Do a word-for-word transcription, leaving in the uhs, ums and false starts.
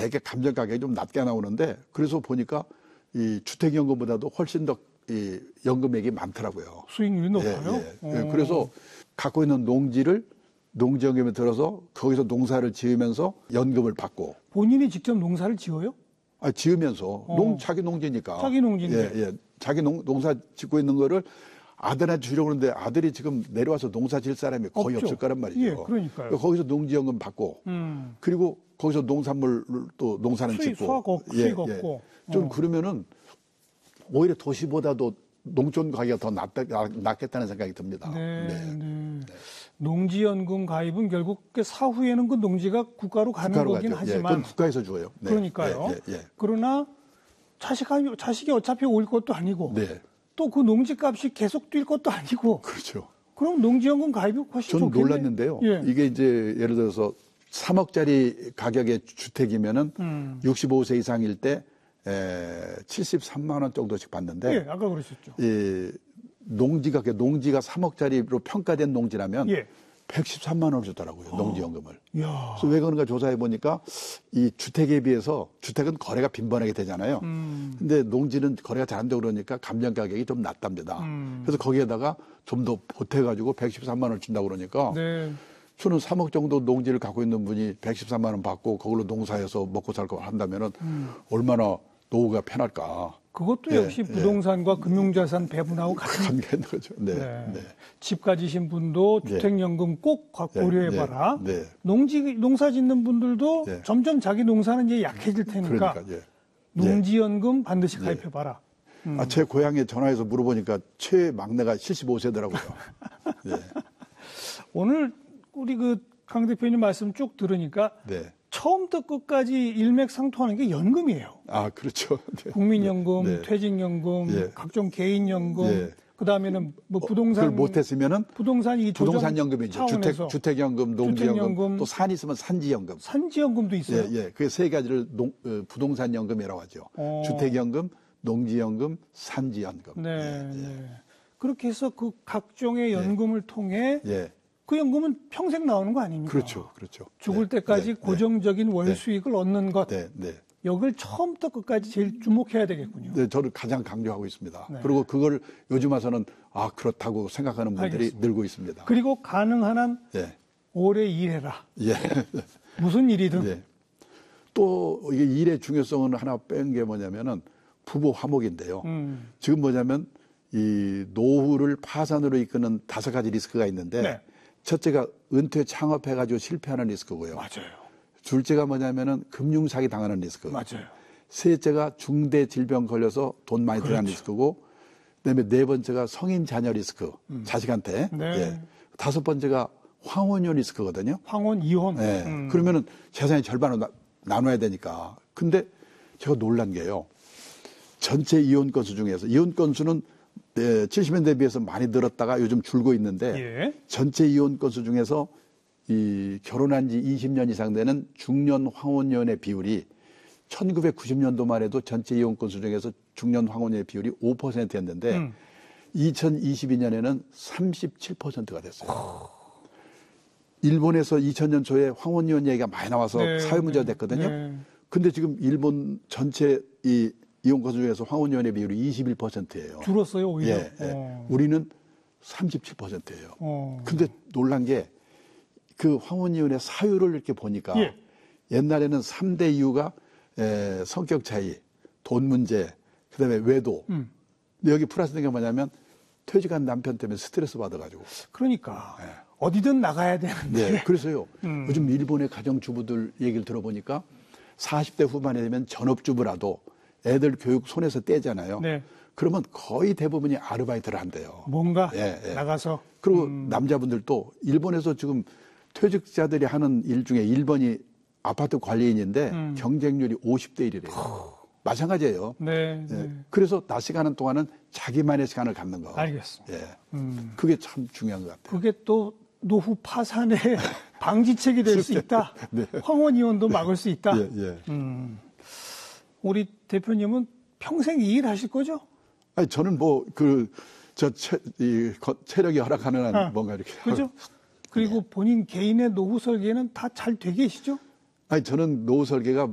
대개 감정 가격이 좀 낮게 나오는데 그래서 보니까 이 주택연금보다도 훨씬 더 이 연금액이 많더라고요. 수익률이 높아요? 예, 예. 예, 그래서 갖고 있는 농지를 농지연금에 들어서 거기서 농사를 지으면서 연금을 받고. 본인이 직접 농사를 지어요? 아, 지으면서 어. 농 자기 농지니까. 자기 농지인데. 예, 예. 자기 농, 농사 짓고 있는 거를 아들한테 주려고 하는데 아들이 지금 내려와서 농사 질 사람이 거의 없죠. 없을 거란 말이죠. 예, 그러니까요. 거기서 농지연금 받고 음. 그리고 거기서 농산물 또 농사는 수익, 짓고. 수확 없고, 예, 수익 없고. 예. 좀 어. 그러면은 오히려 도시보다도 농촌 가기가 더 낫다, 낫겠다는 생각이 듭니다. 네, 네. 네. 네. 농지연금 가입은 결국 사후에는 그 농지가 국가로 가는 국가로 거긴 가죠. 하지만. 예, 그건 국가에서 줘요. 네. 그러니까요. 예, 예, 예. 그러나 자식이, 자식이 어차피 올 것도 아니고 네. 또 그 농지값이 계속 뛸 것도 아니고. 그렇죠. 그럼 농지연금 가입이 훨씬 저는 좋겠네요. 놀랐는데요. 예. 이게 이제 예를 들어서 삼억짜리 가격의 주택이면은 음. 육십오 세 이상일 때 에, 칠십삼만 원 정도씩 받는데. 예, 아까 그러셨죠. 이 농지가 농지가 삼억짜리로 평가된 농지라면 예. 백십삼만 원을 주더라고요. 어. 농지연금을. 야. 그래서 왜 그런가 조사해 보니까 이 주택에 비해서 주택은 거래가 빈번하게 되잖아요. 음. 근데 농지는 거래가 잘 안 되고 그러니까 감정 가격이 좀 낮답니다. 음. 그래서 거기에다가 좀 더 보태가지고 백십삼만 원을 준다고 그러니까. 네. 저는 삼억 정도 농지를 갖고 있는 분이 백십삼만 원 받고 그걸로 농사해서 먹고 살고 한다면은 음. 얼마나 노후가 편할까. 그것도 네, 역시 부동산과 네. 금융자산 배분하고 같은 관계인 거죠. 네, 네. 네. 집 가지신 분도 주택연금 꼭 고려해봐라. 네, 네. 농지 농사 짓는 분들도 네. 점점 자기 농사는 이제 약해질 테니까 그러니까, 예. 농지연금 반드시 네. 가입해봐라. 음. 아, 제 고향에 전화해서 물어보니까 최막내가 칠십오 세더라고요. 네. 오늘 우리 그 강 대표님 말씀 쭉 들으니까 네. 처음부터 끝까지 일맥상통하는 게 연금이에요. 아, 그렇죠. 네. 국민연금, 네. 퇴직연금, 네. 각종 개인연금, 네. 그 다음에는 뭐 부동산. 어, 그걸 못했으면은 부동산 이 부동산연금이죠. 주택, 주택연금, 농지연금, 주택연금, 또 산 있으면 산지연금. 산지연금도 있어요. 예, 예. 그 세 가지를 농, 어, 부동산연금이라고 하죠. 어. 주택연금, 농지연금, 산지연금. 네, 예, 예. 네. 그렇게 해서 그 각종의 연금을 예. 통해 예. 그 연금은 평생 나오는 거 아닙니까? 그렇죠, 그렇죠. 죽을 네, 때까지 네, 고정적인 네. 월 수익을 얻는 것. 네, 네. 여기를 처음부터 끝까지 제일 주목해야 되겠군요. 네, 저는 가장 강조하고 있습니다. 네. 그리고 그걸 요즘 와서는 아, 그렇다고 생각하는 분들이 알겠습니다. 늘고 있습니다. 그리고 가능한 한 예. 오래 일해라. 예. 무슨 일이든. 예. 또 이게 일의 중요성은 하나 뺀 게 뭐냐면은 부부 화목인데요. 음. 지금 뭐냐면 이 노후를 파산으로 이끄는 다섯 가지 리스크가 있는데 네. 첫째가 은퇴 창업해가지고 실패하는 리스크고요. 맞아요. 둘째가 뭐냐면은 금융사기 당하는 리스크. 맞아요. 셋째가 중대 질병 걸려서 돈 많이 들어가는 그렇죠. 리스크고, 그다음에 네 번째가 성인 자녀 리스크, 음. 자식한테. 네. 예. 다섯 번째가 황혼요 리스크거든요. 황혼 이혼. 네. 음. 그러면은 재산의 절반을 나, 나눠야 되니까. 근데 제가 놀란 게요. 전체 이혼 건수 중에서 이혼 건수는 네, 칠십 년대에 비해서 많이 늘었다가 요즘 줄고 있는데 예. 전체 이혼 건수 중에서 이 결혼한 지 이십 년 이상 되는 중년 황혼연의 비율이 천구백구십 년도만 해도 전체 이혼 건수 중에서 중년 황혼연의 비율이 오 퍼센트였는데 음. 이천이십이 년에는 삼십칠 퍼센트가 됐어요. 오. 일본에서 이천 년 초에 황혼연 얘기가 많이 나와서 네, 사회 문제가 됐거든요. 네. 근데 지금 일본 전체 이 이혼 건수 중에서 황혼연의 비율이 이십일 퍼센트예요. 줄었어요, 오히려. 예, 예. 우리는 삼십칠 퍼센트예요. 어. 근데 놀란 게 그 황혼이혼의 사유를 이렇게 보니까 예. 옛날에는 삼 대 이유가 에, 성격 차이, 돈 문제, 그다음에 외도. 음. 근데 여기 플러스 된 게 뭐냐면 퇴직한 남편 때문에 스트레스 받아가지고. 그러니까 네. 어디든 나가야 되는데. 네, 그래서요. 음. 요즘 일본의 가정주부들 얘기를 들어보니까 사십 대 후반에 되면 전업주부라도 애들 교육 손에서 떼잖아요. 네. 그러면 거의 대부분이 아르바이트를 한대요. 뭔가 예, 예. 나가서. 그리고 음. 남자분들도 일본에서 지금 퇴직자들이 하는 일 중에 일 번이 아파트 관리인인데 음. 경쟁률이 오십 대 일이래요. 마찬가지예요. 네, 예. 네. 그래서 낮 시간은 동안은 자기만의 시간을 갖는 거. 알겠습니다. 예. 음. 그게 참 중요한 것 같아요. 그게 또 노후 파산의 방지책이 될 수 있다. 네. 황혼 이혼도 막을 수 있다. 예, 예. 음. 우리 대표님은 평생 이 일 하실 거죠? 아니 저는 뭐 그 저 체력이 허락하는 한 아, 뭔가 이렇게. 그죠? 그리고 본인 개인의 노후 설계는 다 잘 돼 계시죠? 아니 저는 노후 설계가